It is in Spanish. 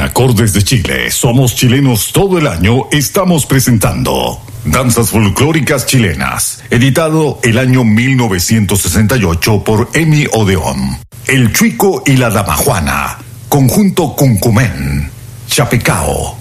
Acordes de Chile, somos chilenos todo el año, estamos presentando Danzas Folclóricas Chilenas, editado el año 1968 por Emi Odeón. El Chuico y la Dama Juana, conjunto Cuncumén, Chapecao.